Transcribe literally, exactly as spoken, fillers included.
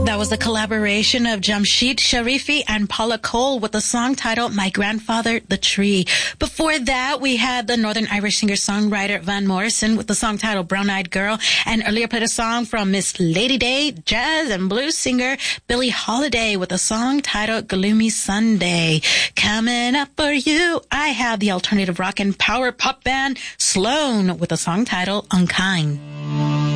That was the collaboration of Jamshid Sharifi and Paula Cole with the song titled My Grandfather, the Tree. Before that, we had the Northern Irish singer-songwriter Van Morrison with the song titled Brown Eyed Girl, and earlier played a song from Miss Lady Day, jazz and blues singer Billie Holiday with a song titled Gloomy Sunday. Coming up for you, I have the alternative rock and power pop band Sloan with a song titled Unkind.